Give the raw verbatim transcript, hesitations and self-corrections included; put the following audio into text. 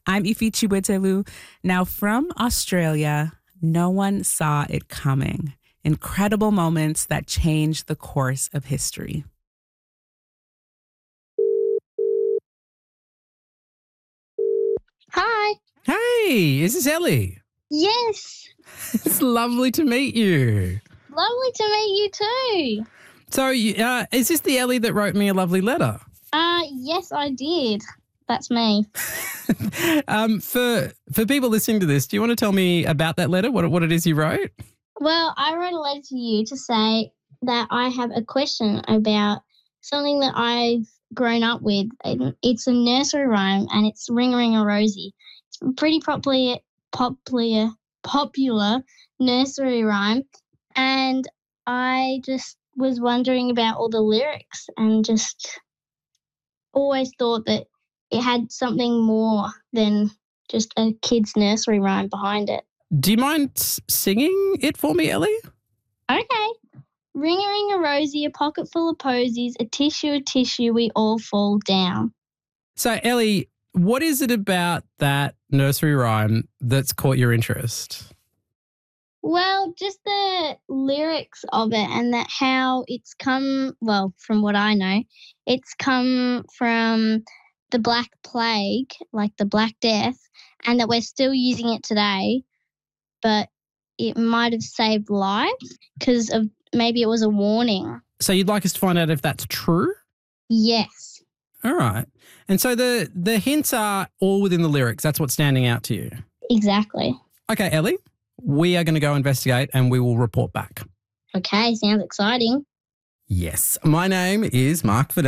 I'm Ifi Chiwetelu. Now, from Australia, no one saw it coming. Incredible moments that changed the course of history. Hi. Hey, is this Ellie? Yes. It's lovely to meet you. Lovely to meet you too. So, you- uh, is this the Ellie that wrote me a lovely letter? Uh, yes, I did. That's me. um, for for people listening to this, do you want to tell me about that letter? What what it is you wrote? Well, I wrote a letter to you to say that I have a question about something that I've grown up with. And It's a nursery rhyme and it's Ring Ring a Rosie. It's a pretty popular, popular, popular nursery rhyme. And I just was wondering about all the lyrics and just always thought that it had something more than just a kid's nursery rhyme behind it. Do you mind s- singing it for me, Ellie? Okay. Ring a ring a rosy, a pocket full of posies, a tissue, a tissue, we all fall down. So, Ellie, what is it about that nursery rhyme that's caught your interest? Well, just the lyrics of it and that how it's come, well, from what I know, it's come from the Black Plague, like the Black Death, and that we're still using it today, but it might have saved lives because of maybe it was a warning. So, you'd like us to find out if that's true? Yes. All right. And so the the hints are all within the lyrics. That's what's standing out to you. Exactly. Okay, Ellie, we are going to go investigate and we will report back. Okay, sounds exciting. Yes. My name is Mark Fidel.